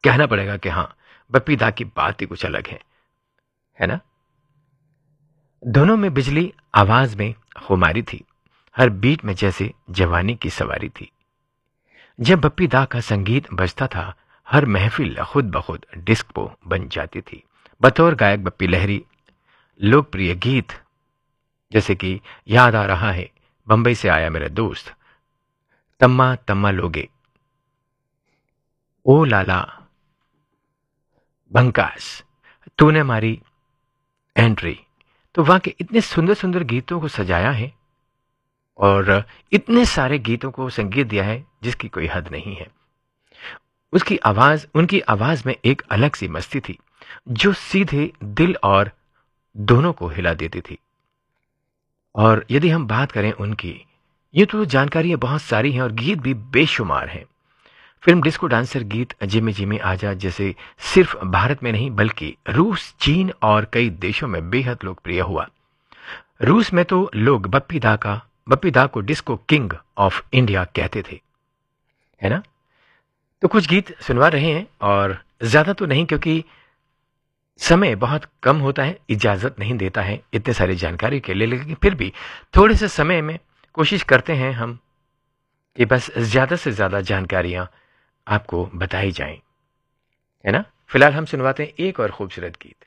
कहना पड़ेगा कि हाँ, बप्पी दा की बात ही कुछ अलग है ना? दोनों में बिजली आवाज में खुमारी थी, हर बीट में जैसे जवानी की सवारी थी। जब बप्पी दा का संगीत बजता था, हर महफिल खुद ब खुद डिस्को बन जाती थी। बतौर गायक बप्पी लहरी लोकप्रिय गीत जैसे कि याद आ रहा है, बंबई से आया मेरा दोस्त, तम्मा तम्मा लोगे, ओ लाला, भंकास, तूने मारी एंट्री, तो वाकई इतने सुंदर सुंदर गीतों को सजाया है और इतने सारे गीतों को संगीत दिया है जिसकी कोई हद नहीं है। उसकी आवाज, उनकी आवाज में एक अलग सी मस्ती थी जो सीधे दिल और दोनों को हिला देती थी। और यदि हम बात करें उनकी, ये तो जानकारियां बहुत सारी हैं और गीत भी बेशुमार हैं। फिल्म डिस्को डांसर गीत जिमी जिमी आजा जैसे सिर्फ भारत में नहीं बल्कि रूस, चीन और कई देशों में बेहद लोकप्रिय हुआ। रूस में तो लोग बप्पी दा को डिस्को किंग ऑफ इंडिया कहते थे, है ना? तो कुछ गीत सुनवा रहे हैं और ज्यादा तो नहीं, क्योंकि समय बहुत कम होता है, इजाजत नहीं देता है इतने सारी जानकारी के लिए, लेकिन फिर भी थोड़े से समय में कोशिश करते हैं हम कि बस ज्यादा से ज्यादा जानकारियां आपको बताई जाएं, है ना? फिलहाल हम सुनवाते हैं एक और खूबसूरत गीत।